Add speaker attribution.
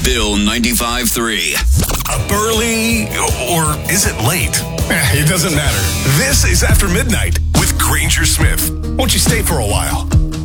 Speaker 1: Bill 95.3.
Speaker 2: Up early, or is it late? It doesn't matter. This is After Midnight with Granger Smith. Won't you stay for a while?